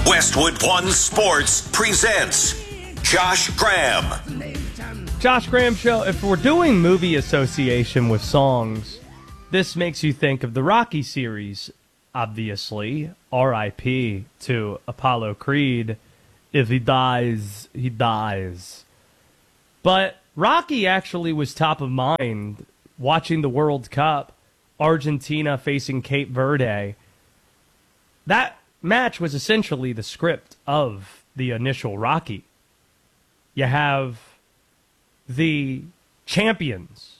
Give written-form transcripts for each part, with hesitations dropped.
Westwood One Sports presents Josh Graham. Josh Graham Show. If we're doing movie association with songs, this makes you think of the Rocky series, obviously. R.I.P. to Apollo Creed. If he dies, he dies. But Rocky actually was top of mind watching the World Cup, Argentina facing Cape Verde. That match was essentially the script of the initial Rocky. You have the champions,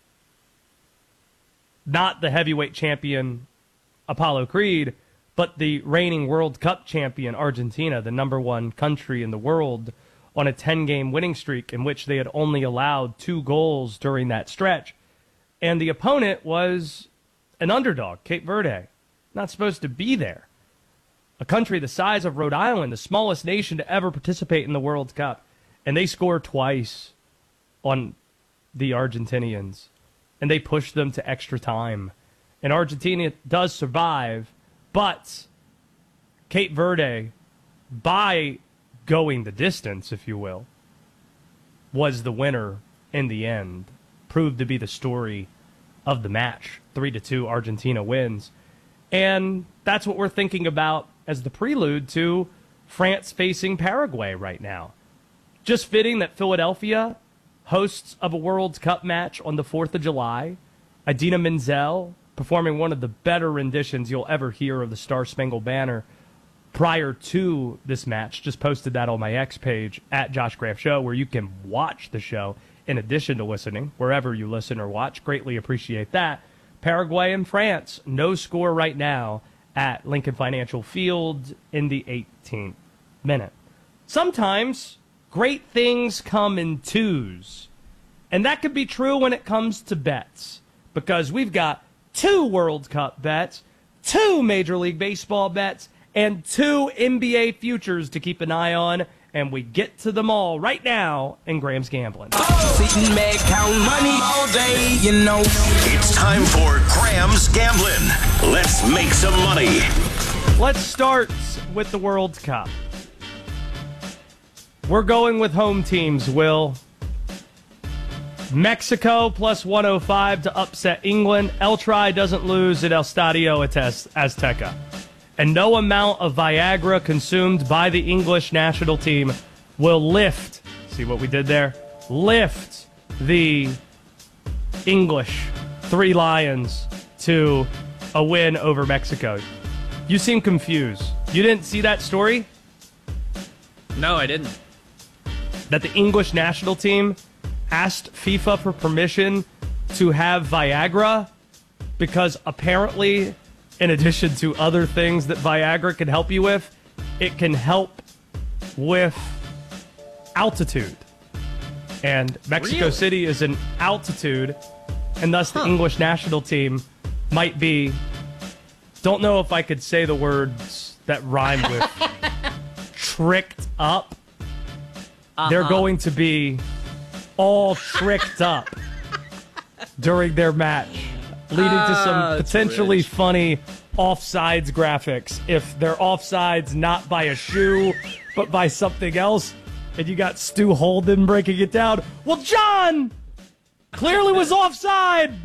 not the heavyweight champion Apollo Creed, but the reigning World Cup champion Argentina, the number one country in the world, on a 10-game winning streak in which they had only allowed 2 goals during that stretch. And the opponent was an underdog, Cape Verde, not supposed to be there. A country the size of Rhode Island, the smallest nation to ever participate in the World Cup. And they scored twice on the Argentinians. And they pushed them to extra time. And Argentina does survive, but Cape Verde, by going the distance, if you will, was the winner in the end. Proved to be the story of the match. 3-2, Argentina wins. And that's what we're thinking about as the prelude to France facing Paraguay right now. Just fitting that Philadelphia, hosts of a World Cup match on the 4th of July, Idina Menzel performing one of the better renditions you'll ever hear of the Star Spangled Banner prior to this match. Just posted that on my X page, at Josh Graham Show, where you can watch the show in addition to listening, wherever you listen or watch. Greatly appreciate that. Paraguay and France, no score right now at Lincoln Financial Field in the 18th minute. Sometimes great things come in twos, and that could be true when it comes to bets, because we've got 2 World Cup bets, 2 Major League Baseball bets, and 2 NBA futures to keep an eye on, and we get to them all right now in Graham's Gambling. Sitting back, count money all day, you know. It's time for Graham's Gambling. Let's make some money. Let's start with the World Cup. We're going with home teams, Will. Mexico plus 105 to upset England. El Tri doesn't lose at El Stadio Azteca. And no amount of Viagra consumed by the English national team will lift, see what we did there? Lift the English 3 Lions to a win over Mexico. You seem confused. You didn't see that story? No, I didn't. That the English national team asked FIFA for permission to have Viagra because apparently, in addition to other things that Viagra can help you with, it can help with altitude. And Mexico City is in altitude, and thus the English national team might be, don't know if I could say the words that rhyme with tricked up. They're going to be all tricked up during their match, leading to some potentially funny offsides graphics. If they're offsides not by a shoe, but by something else, and you got Stu Holden breaking it down. Well, John clearly was offside.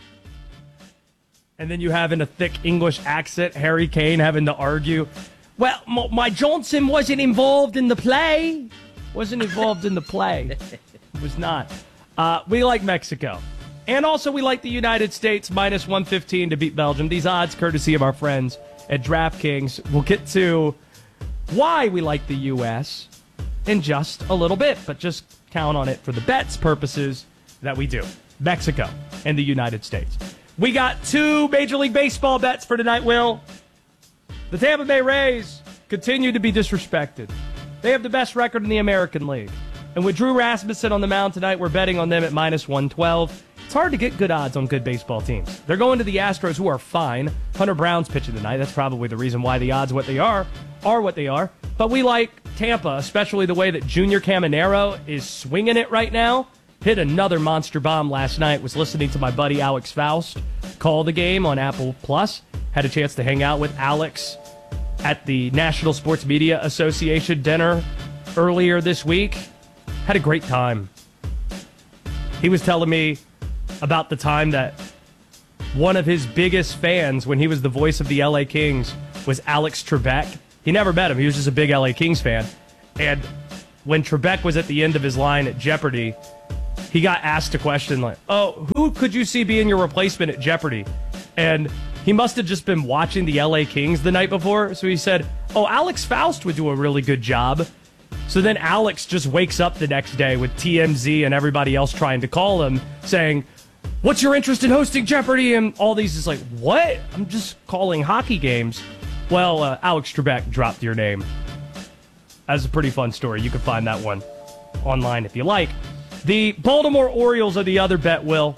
And then you have in a thick English accent, Harry Kane having to argue, well, my Johnson wasn't involved in the play. Wasn't involved in the play. It was not. We like Mexico. And also we like the United States minus 115 to beat Belgium. These odds courtesy of our friends at DraftKings. We'll get to why we like the U.S. in just a little bit, but just count on it for the bets purposes that we do. Mexico and the United States. We got 2 Major League Baseball bets for tonight, Will. The Tampa Bay Rays continue to be disrespected. They have the best record in the American League. And with Drew Rasmussen on the mound tonight, we're betting on them at minus 112. It's hard to get good odds on good baseball teams. They're going to the Astros, who are fine. Hunter Brown's pitching tonight. That's probably the reason why the odds what they are what they are. But we like Tampa, especially the way that Junior Caminero is swinging it right now. Hit another monster bomb last night. Was listening to my buddy Alex Faust call the game on Apple Plus. Had a chance to hang out with Alex at the National Sports Media Association dinner earlier this week. Had a great time. He was telling me about the time that one of his biggest fans, when he was the voice of the LA Kings, was Alex Trebek. He never met him. He was just a big LA Kings fan. And when Trebek was at the end of his line at Jeopardy, he got asked a question like, oh, who could you see being your replacement at Jeopardy? And he must have just been watching the LA Kings the night before. So he said, oh, Alex Faust would do a really good job. So then Alex just wakes up the next day with TMZ and everybody else trying to call him saying, what's your interest in hosting Jeopardy? And all these is like, what? I'm just calling hockey games. Well, Alex Trebek dropped your name. That's a pretty fun story. You can find that one online if you like. The Baltimore Orioles are the other bet, Will.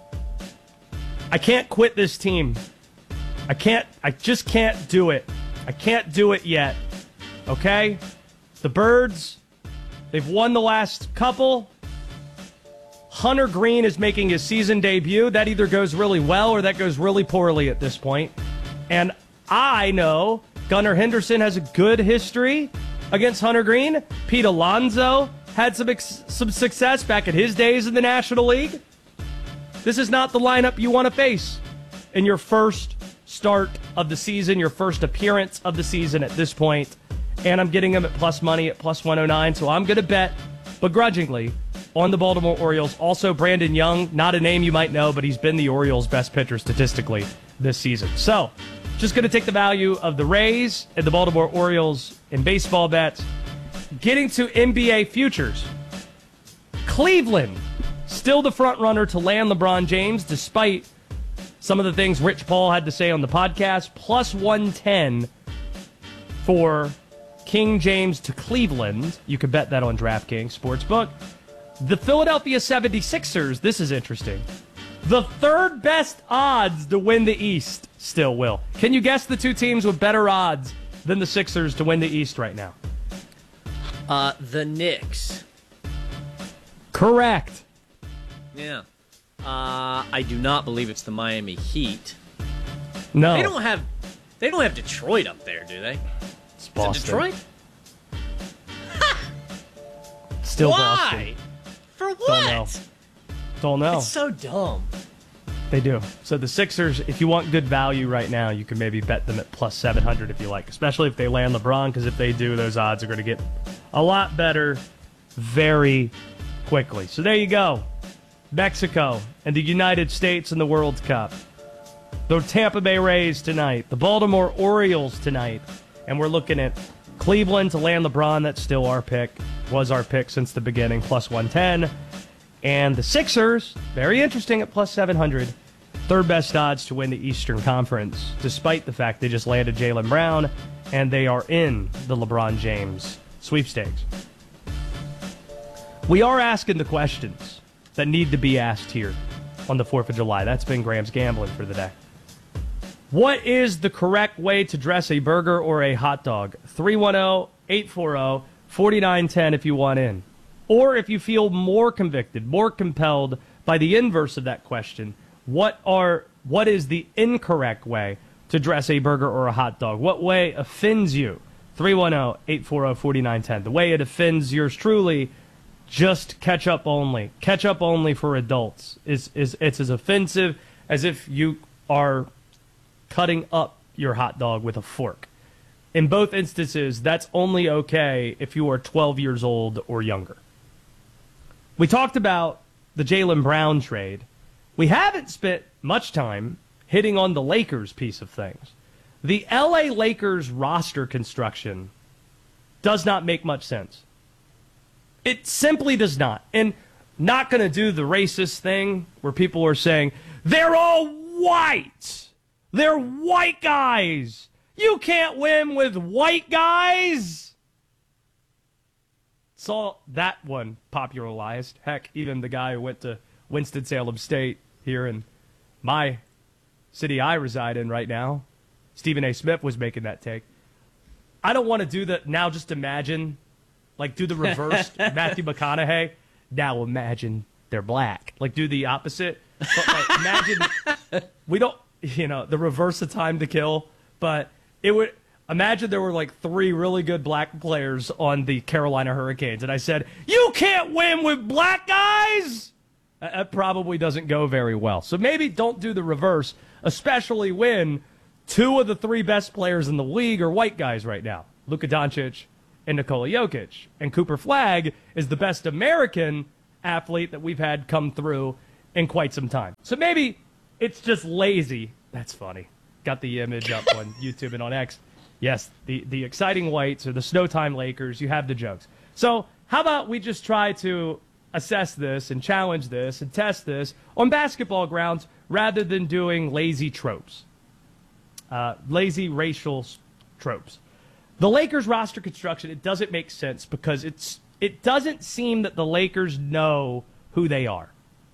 I can't quit this team. I just can't do it. I can't do it yet. Okay? The Birds, they've won the last couple. Hunter Green is making his season debut. That either goes really well or that goes really poorly at this point. And I know Gunnar Henderson has a good history against Hunter Green. Pete Alonso had some success back in his days in the National League. This is not the lineup you want to face in your first start of the season, your first appearance of the season at this point. And I'm getting him at plus money at plus 109, so I'm going to bet begrudgingly on the Baltimore Orioles. Also, Brandon Young, not a name you might know, but he's been the Orioles' best pitcher statistically this season. So, just going to take the value of the Rays and the Baltimore Orioles in baseball bets. Getting to NBA futures. Cleveland, still the front runner to land LeBron James, despite some of the things Rich Paul had to say on the podcast. Plus 110 for King James to Cleveland. You could bet that on DraftKings Sportsbook. The Philadelphia 76ers, this is interesting. The third best odds to win the East still, Will. Can you guess the two teams with better odds than the Sixers to win the East right now? The Knicks. Correct. Yeah. I do not believe it's the Miami Heat. No. They don't have Detroit up there, do they? It's Is it Boston. Detroit? Still Why? For what? Don't know. It's so dumb. They do. So the Sixers, if you want good value right now, you can maybe bet them at plus 700 if you like, especially if they land LeBron, because if they do, those odds are going to get a lot better very quickly. So there you go. Mexico and the United States in the World Cup. The Tampa Bay Rays tonight. The Baltimore Orioles tonight. And we're looking at Cleveland to land LeBron. That's still our pick. Was our pick since the beginning. Plus 110. And the Sixers, very interesting at plus 700. Third best odds to win the Eastern Conference, despite the fact they just landed Jaylen Brown, and they are in the LeBron James sweepstakes. We are asking the questions that need to be asked here on the 4th of July. That's been Graham's Gambling for the day. What is the correct way to dress a burger or a hot dog? 310-840-4910 if you want in. Or if you feel more convicted, more compelled by the inverse of that question, what is the incorrect way to dress a burger or a hot dog? What way offends you? 310-840-4910. The way it offends yours truly, just ketchup only. Ketchup only for adults. It's as offensive as if you are cutting up your hot dog with a fork. In both instances, that's only okay if you are 12 years old or younger. We talked about the Jaylen Brown trade. We haven't spent much time hitting on the Lakers piece of things. The LA Lakers roster construction does not make much sense. It simply does not. And not going to do the racist thing where people are saying, they're all white. They're white guys. You can't win with white guys. Saw that one popularized. Heck, even the guy who went to Winston-Salem State here in my city I reside in right now, Stephen A. Smith, was making that take. I don't want to do that now. Just imagine, like, do the reverse Matthew McConaughey. Now imagine they're black. Like, do the opposite. But, like, imagine we don't, the reverse of Time to Kill. But it would, Imagine there were like 3 really good black players on the Carolina Hurricanes, and I said, "You can't win with black guys." That probably doesn't go very well. So maybe don't do the reverse, especially when 2 of the 3 best players in the league are white guys right now, Luka Doncic and Nikola Jokic. And Cooper Flagg is the best American athlete that we've had come through in quite some time. So maybe it's just lazy. That's funny. Got the image up on YouTube and on X. Yes, the exciting whites or the Snowtime Lakers, you have the jokes. So how about we just try to assess this and challenge this and test this on basketball grounds rather than doing lazy tropes, lazy racial tropes. The Lakers roster construction, it doesn't make sense because it doesn't seem that the Lakers know who they are.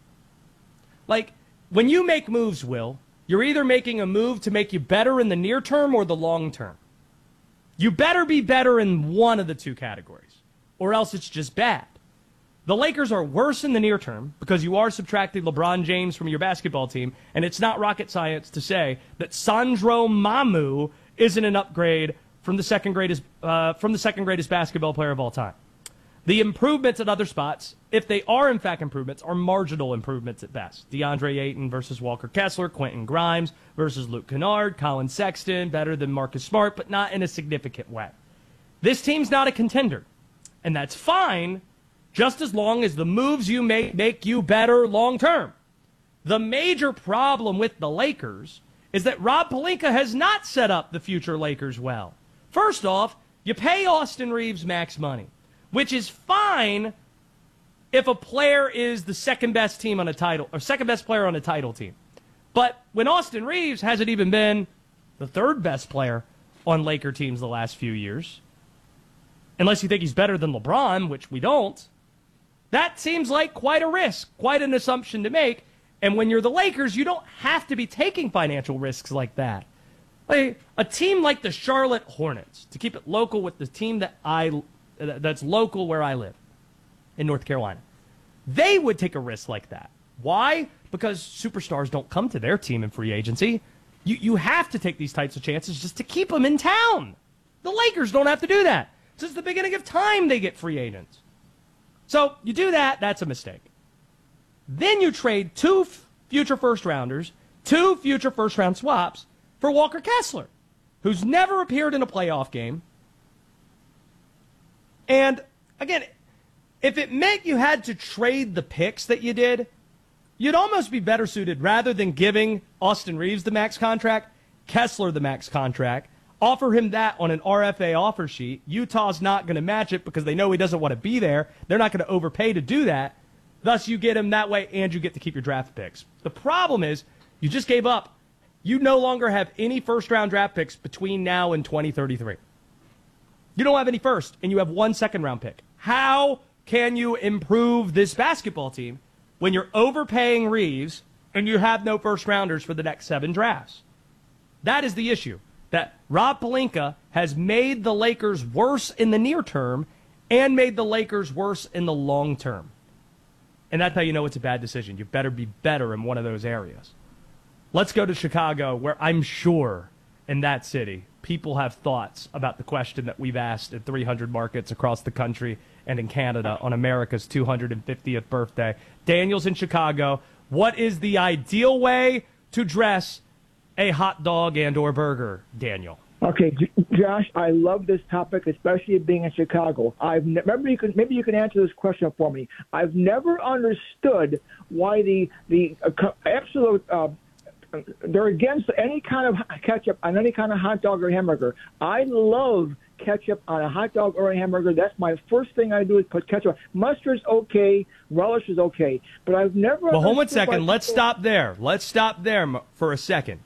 Like, when you make moves, Will, you're either making a move to make you better in the near term or the long term. You better be better in one of the 2 categories, or else it's just bad. The Lakers are worse in the near term because you are subtracting LeBron James from your basketball team, and it's not rocket science to say that Sandro Mamu isn't an upgrade from the second greatest basketball player of all time. The improvements at other spots, if they are in fact improvements, are marginal improvements at best. DeAndre Ayton versus Walker Kessler, Quentin Grimes versus Luke Kennard, Colin Sexton, better than Marcus Smart, but not in a significant way. This team's not a contender, and that's fine, just as long as the moves you make you better long term. The major problem with the Lakers is that Rob Pelinka has not set up the future Lakers well. First off, you pay Austin Reeves max money, which is fine if a player is the second best team on a title or second best player on a title team. But when Austin Reeves hasn't even been the 3rd best player on Laker teams the last few years, unless you think he's better than LeBron, which we don't, that seems like quite a risk, quite an assumption to make. And when you're the Lakers, you don't have to be taking financial risks like that. Like, a team like the Charlotte Hornets, to keep it local with the team that's local where I live in North Carolina, they would take a risk like that. Why? Because superstars don't come to their team in free agency. You have to take these types of chances just to keep them in town. The Lakers don't have to do that. Since the beginning of time, they get free agents. So you do that, that's a mistake. Then you trade 2 future first-rounders, 2 future first-round swaps for Walker Kessler, who's never appeared in a playoff game. And, again, if it meant you had to trade the picks that you did, you'd almost be better suited, rather than giving Austin Reeves the max contract, Kessler the max contract, offer him that on an RFA offer sheet. Utah's not going to match it because they know he doesn't want to be there. They're not going to overpay to do that. Thus, you get him that way, and you get to keep your draft picks. The problem is you just gave up. You no longer have any first-round draft picks between now and 2033. You don't have any first, and you have 1 second-round pick. How can you improve this basketball team when you're overpaying Reeves and you have no first-rounders for the next 7 drafts? That is the issue. That Rob Pelinka has made the Lakers worse in the near term and made the Lakers worse in the long term. And that's how you know it's a bad decision. You better be better in one of those areas. Let's go to Chicago, where I'm sure in that city people have thoughts about the question that we've asked at 300 markets across the country and in Canada on America's 250th birthday. Daniel's in Chicago. What is the ideal way to dress a hot dog and or burger, Daniel? Okay, Josh, I love this topic, especially being in Chicago. Maybe you can answer this question for me. I've never understood why the absolute they're against any kind of ketchup on any kind of hot dog or hamburger. I love ketchup on a hot dog or a hamburger. That's my first thing I do is put ketchup. Mustard's okay, relish is okay, but I've never. Well, hold on a second. Let's stop there. Let's stop there for a second.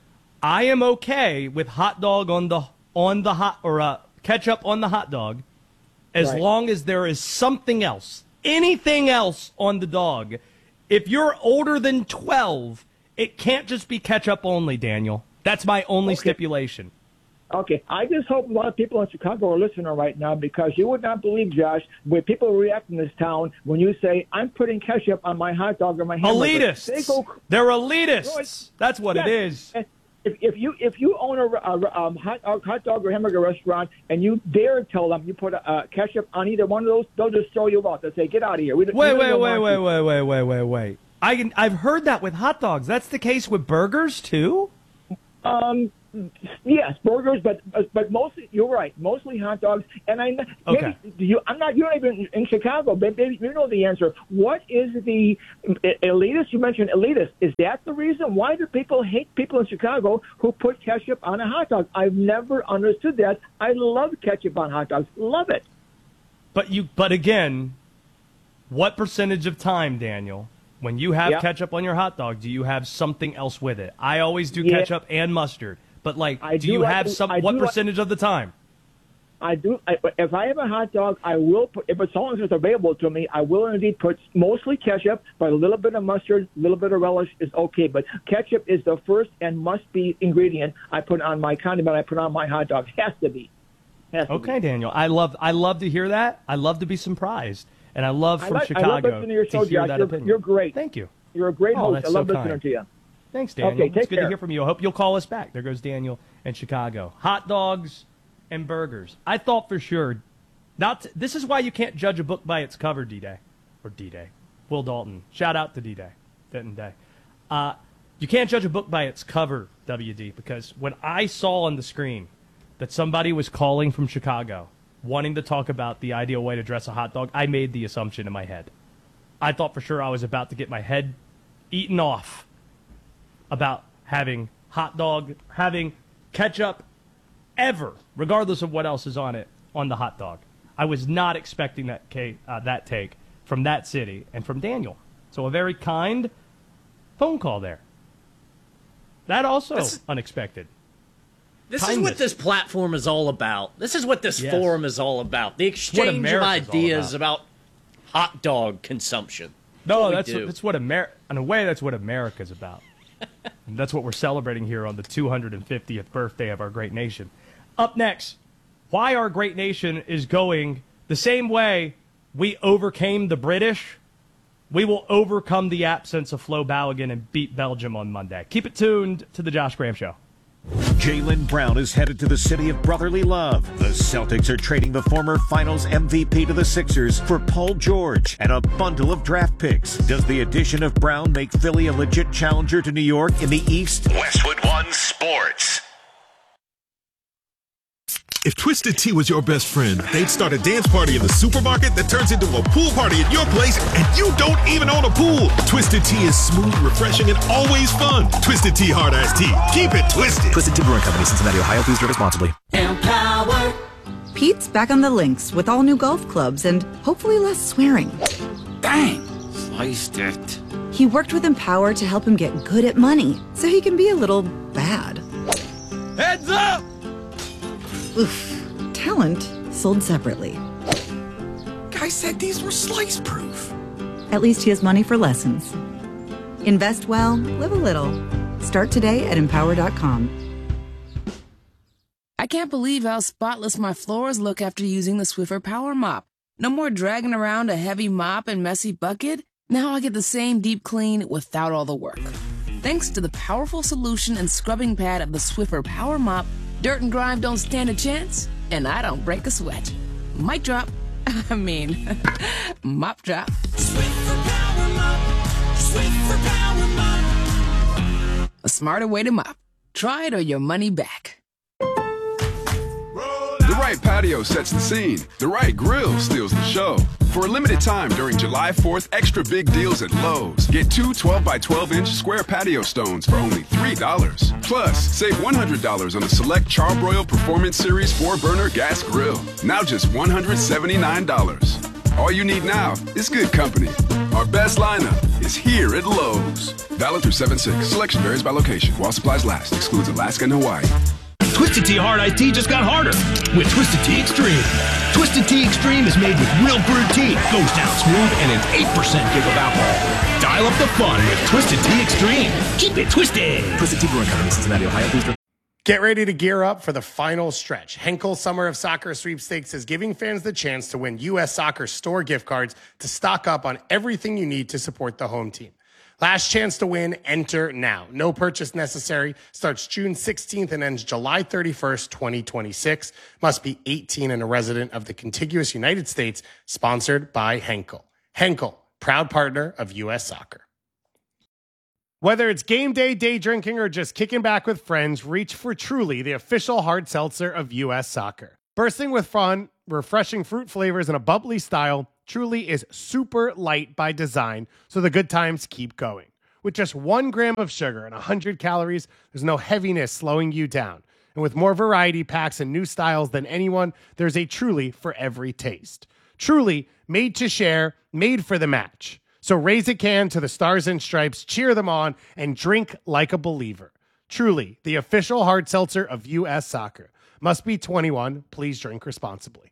I am okay with hot dog on the hot or ketchup on the hot dog, as long as there is something else, anything else on the dog. If you're older than 12, it can't just be ketchup only, Daniel. That's my only stipulation. Okay, I just hope a lot of people in Chicago are listening right now, because you would not believe, Josh, when people react in this town when you say, I'm putting ketchup on my hot dog or my hamburger. Elitists. They're elitists. That's what it is. if you own a hot dog or hamburger restaurant and you dare tell them you put ketchup on either one of those, they'll just throw you out. They'll say, "Get out of here." Wait. I've heard that with hot dogs. That's the case with burgers too. Yes, burgers, but mostly you're right. Mostly hot dogs, and I'm not even in Chicago. Maybe you know the answer. What is the elitist? You mentioned elitist. Is that the reason? Why do people hate people in Chicago who put ketchup on a hot dog? I've never understood that. I love ketchup on hot dogs. Love it. But again, what percentage of time, Daniel, when you have ketchup on your hot dog, do you have something else with it? I always do ketchup and mustard. But, what percentage of the time? I do. If I have a hot dog, I will put, if as long as it's available to me, I will indeed put mostly ketchup, but a little bit of mustard, a little bit of relish is okay. But ketchup is the first and must-be ingredient I put on my condiment. I put on my hot dog. Has to be. Okay, Daniel. I love to hear that. I love to be surprised. And I love Chicago I love listening to your show, hear Josh. that opinion. You're great. Thank you. You're a great host. I love so listening kind. to you. Thanks, Daniel. Okay, it's good care. to hear from you. I hope you'll call us back. There goes Daniel in Chicago. Hot dogs and burgers. I thought for sure. This is why you can't judge a book by its cover, D-Day. Or D-Day. Will Dalton. Shout out to D-Day. Denton Day. You can't judge a book by its cover, WD, because when I saw on the screen that somebody was calling from Chicago wanting to talk about the ideal way to dress a hot dog, I made the assumption in my head. I thought for sure I was about to get my head eaten off about having having ketchup ever, regardless of what else is on it, on the hot dog. I was not expecting that take from that city and from Daniel. So a very kind phone call there. That also unexpected. This is what this platform is all about. This is what this forum is all about. The exchange of ideas about hot dog consumption. No, that's what in a way, that's what America's about. And that's what we're celebrating here on the 250th birthday of our great nation. Up next, why our great nation is going the same way we overcame the British. We will overcome the absence of Flo Balogun and beat Belgium on Monday. Keep it tuned to the Josh Graham Show. Jaylen Brown is headed to the city of brotherly love. The Celtics are trading the former Finals MVP to the Sixers for Paul George and a bundle of draft picks. Does the addition of Brown make Philly a legit challenger to New York in the East? Westwood One Sports. If Twisted Tea was your best friend, they'd start a dance party in the supermarket that turns into a pool party at your place, and you don't even own a pool. Twisted Tea is smooth, refreshing, and always fun. Twisted Tea Hard Iced Tea. Keep it twisted. Twisted Tea Brewing Company, Cincinnati, Ohio. Please drink responsibly. Empower. Pete's back on the links with all new golf clubs and hopefully less swearing. Dang, sliced it. He worked with Empower to help him get good at money so he can be a little bad. Heads up! Oof. Talent sold separately. Guy said these were slice proof. At least he has money for lessons. Invest well, live a little. Start today at Empower.com. I can't believe how spotless my floors look after using the Swiffer Power Mop. No more dragging around a heavy mop and messy bucket. Now I get the same deep clean without all the work. Thanks to the powerful solution and scrubbing pad of the Swiffer Power Mop, dirt and grime don't stand a chance, and I don't break a sweat. Mic drop. Mop drop. Swiffer Power Mop. Swiffer Power Mop. A smarter way to mop. Try it or your money back. The right patio sets the scene. The right grill steals the show. For a limited time during July 4th, extra big deals at Lowe's. Get two 12x12-inch square patio stones for only $3. Plus, save $100 on a select Charbroil Performance Series 4-burner gas grill. Now just $179. All you need now is good company. Our best lineup is here at Lowe's. Valid through 7/6. Selection varies by location. While supplies last. Excludes Alaska and Hawaii. Twisted Tea Hard Iced Tea just got harder with Twisted Tea Extreme. Twisted Tea Extreme is made with real brewed tea, goes down smooth, and an 8% kick of alcohol. Dial up the fun with Twisted Tea Extreme. Keep it twisted. Twisted Tea Brewing Company, Cincinnati, Ohio. Please drink. Get ready to gear up for the final stretch. Henkel Summer of Soccer Sweepstakes is giving fans the chance to win U.S. Soccer store gift cards to stock up on everything you need to support the home team. Last chance to win, enter now. No purchase necessary. Starts June 16th and ends July 31st, 2026. Must be 18 and a resident of the contiguous United States. Sponsored by Henkel. Henkel, proud partner of U.S. Soccer. Whether it's game day, day drinking, or just kicking back with friends, reach for Truly, the official hard seltzer of U.S. Soccer. Bursting with fun, refreshing fruit flavors, and a bubbly style, Truly is super light by design, so the good times keep going. With just 1 gram of sugar and 100 calories, there's no heaviness slowing you down. And with more variety packs and new styles than anyone, there's a Truly for every taste. Truly, made to share, made for the match. So raise a can to the Stars and Stripes, cheer them on, and drink like a believer. Truly, the official hard seltzer of U.S. Soccer. Must be 21. Please drink responsibly.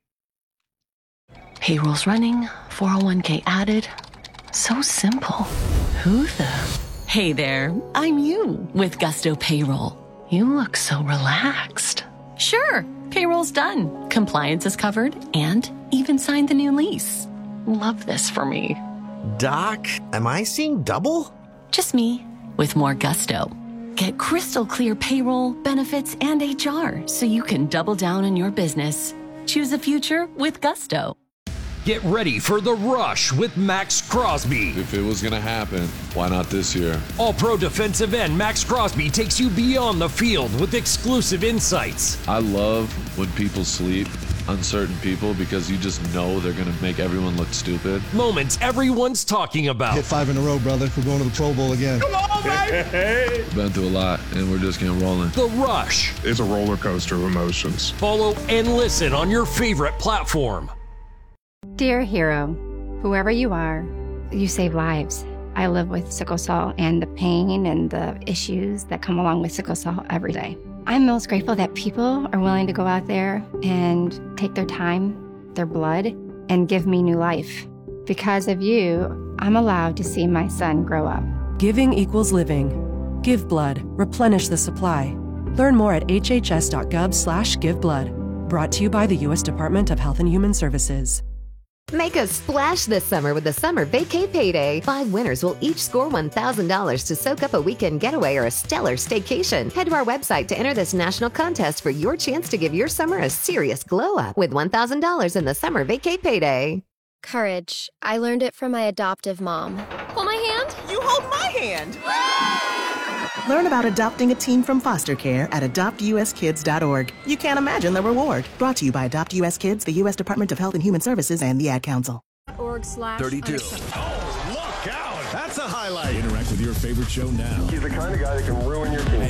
Payroll's running, 401k added. So simple. Who the? Hey there, I'm you with Gusto Payroll. You look so relaxed. Sure, payroll's done. Compliance is covered and even signed the new lease. Love this for me. Doc, am I seeing double? Just me with more gusto. Get crystal clear payroll, benefits, and HR so you can double down on your business. Choose a future with Gusto. Get ready for The Rush with Max Crosby. If it was going to happen, why not this year? All-pro defensive end Max Crosby takes you beyond the field with exclusive insights. I love when people sleep on certain people because you just know they're going to make everyone look stupid. Moments everyone's talking about. Hit 5 in a row, brother. We're going to the Pro Bowl again. Come on, baby! Been through a lot, and we're just getting rolling. The Rush. It's a roller coaster of emotions. Follow and listen on your favorite platform. Dear hero, whoever you are, you save lives. I live with sickle cell and the pain and the issues that come along with sickle cell every day. I'm most grateful that people are willing to go out there and take their time, their blood, and give me new life. Because of you, I'm allowed to see my son grow up. Giving equals living. Give blood. Replenish the supply. Learn more at hhs.gov/giveblood. Brought to you by the U.S. Department of Health and Human Services. Make a splash this summer with the Summer Vacay Payday. 5 winners will each score $1,000 to soak up a weekend getaway or a stellar staycation. Head to our website to enter this national contest for your chance to give your summer a serious glow up with $1,000 in the Summer Vacay Payday. Courage. I learned it from my adoptive mom. Hold my hand. You hold my hand. Learn about adopting a teen from foster care at adoptuskids.org. You can't imagine the reward. Brought to you by Adopt U.S. Kids, the U.S. Department of Health and Human Services, and the Ad Council. /32. Oh, look out! That's a highlight. Interact with your favorite show now. He's the kind of guy that can ruin your team.